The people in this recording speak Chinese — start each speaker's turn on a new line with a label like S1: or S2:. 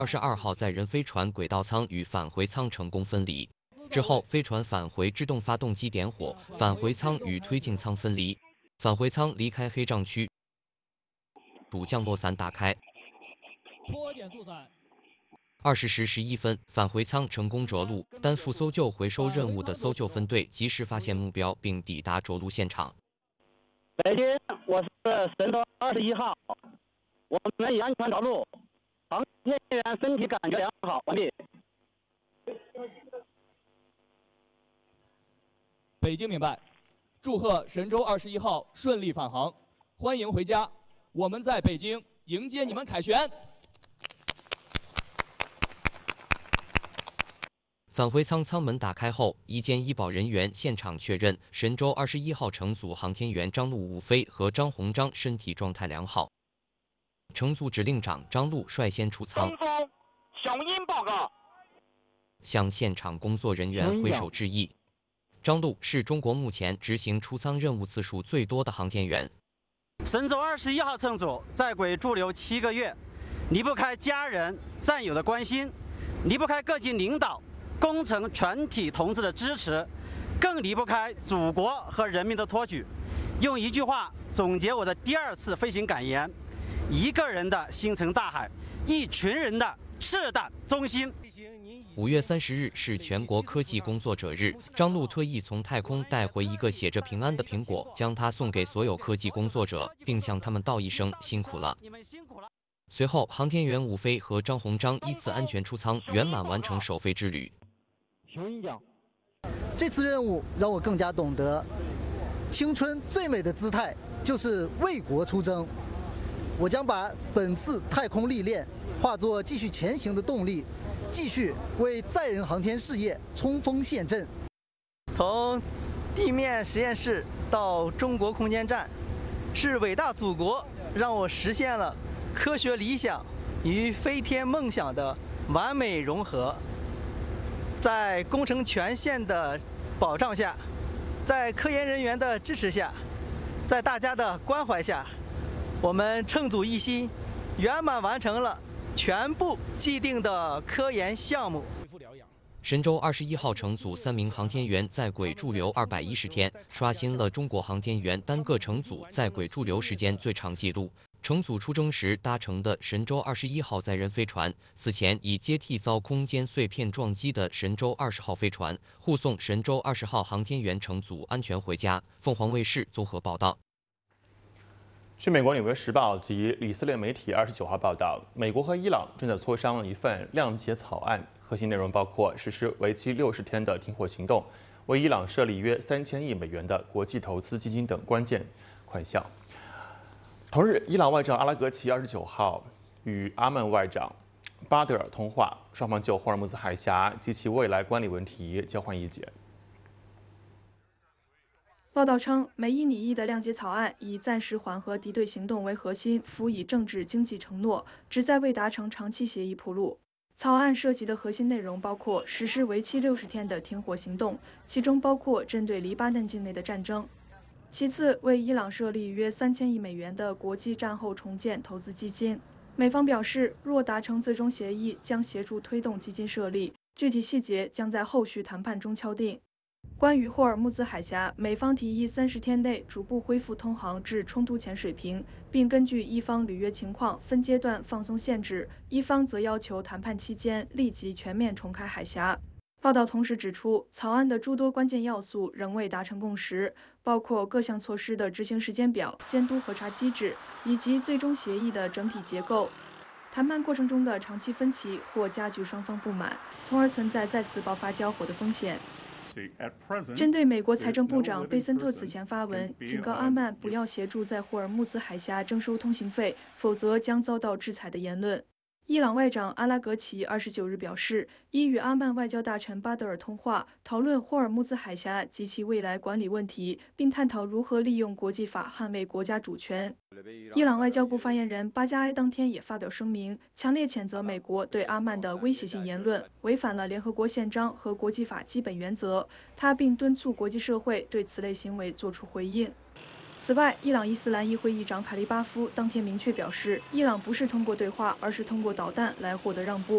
S1: 22号载人飞船轨道舱与返回舱成功分离。之后，飞船返回制动发动机点火，返回舱与推进舱分离，返回舱离开黑障区，主降落伞打开。
S2: 脱减速伞。
S1: 20时11分，返回舱成功着陆。担负搜救回收任务的搜救分队及时发现目标，并抵达着陆现场。
S3: 北京，我是神舟21号，我们已安全着陆，航天员身体感觉良好，完毕。
S2: 北京明白，祝贺神舟21号顺利返航，欢迎回家。我们在北京迎接你们凯旋。
S1: 返回舱舱门打开后，一监医保人员现场确认，神舟21号乘组航天员张陆武飞和张鸿章身体状态良好。乘组指令长张陆率先出舱，
S3: 响应报告，
S1: 向现场工作人员挥手致意。张陆是中国目前执行出舱任务次数最多的航天员。
S4: 神舟21号乘组在轨驻留7个月，离不开家人战友的关心，离不开各级领导。 工程全体同志的支持，更离不开祖国和人民的托举。用一句话总结我的第2次飞行感言：一个人的星辰大海，一群人的赤胆忠心。
S1: 5月30日是全国科技工作者日，张陆特意从太空带回一个写着“平安”的苹果，将它送给所有科技工作者，并向他们道一声辛苦了。随后，航天员武飞和张鸿章依次安全出舱，圆满完成首飞之旅。
S5: 这次任务让我更加懂得，青春最美的姿态就是为国出征。我将把本次太空历练化作继续前行的动力，继续为载人航天事业冲锋陷阵。
S6: 从地面实验室到中国空间站，是伟大祖国让我实现了科学理想与飞天梦想的完美融合。 在工程权限的保障下，在科研人员的支持下，在大家的关怀下，我们乘组一心，圆满完成了全部既定的科研项目。
S1: 神舟21号乘组3名航天员在轨驻留210天，刷新了中国航天员单个乘组在轨驻留时间最长纪录。 乘组出征时搭乘的神舟21号载人飞船，此前已接替遭空间碎片撞击的神舟20号飞船，护送神舟20号航天员乘组安全回家。凤凰卫视综合报道。
S7: 据美国《纽约时报》及以色列媒体29号报道，美国和伊朗正在磋商一份谅解草案，核心内容包括实施为期60天的停火行动，为伊朗设立约3000亿美元的国际投资基金等关键款项。 同日，伊朗外长阿拉格齐29号与阿曼外长巴德尔通话，双方就霍尔木兹海峡及其未来管理问题交换意见。
S8: 报道称，美伊拟议的谅解草案以暂时缓和敌对行动为核心，辅以政治经济承诺，旨在为达成长期协议铺路。草案涉及的核心内容包括实施为期60天的停火行动，其中包括针对黎巴嫩境内的战争。 其次，为伊朗设立约3000亿美元的国际战后重建投资基金。美方表示，若达成最终协议，将协助推动基金设立，具体细节将在后续谈判中敲定。关于霍尔木兹海峡，美方提议30天内逐步恢复通航至冲突前水平，并根据伊方履约情况分阶段放松限制；伊方则要求谈判期间立即全面重开海峡。 报道同时指出，草案的诸多关键要素仍未达成共识，包括各项措施的执行时间表、监督核查机制以及最终协议的整体结构。谈判过程中的长期分歧或加剧双方不满，从而存在再次爆发交火的风险。针对美国财政部长贝森特此前发文警告阿曼不要协助在霍尔木兹海峡征收通行费，否则将遭到制裁的言论。 伊朗外长阿拉格齐29日表示，已与阿曼外交大臣巴德尔通话，讨论霍尔木兹海峡及其未来管理问题，并探讨如何利用国际法捍卫国家主权。伊朗外交部发言人巴加埃当天也发表声明，强烈谴责美国对阿曼的威胁性言论，违反了联合国宪章和国际法基本原则。他并敦促国际社会对此类行为作出回应。 此外，伊朗伊斯兰议会议长卡利巴夫当天明确表示，伊朗不是通过对话，而是通过导弹来获得让步。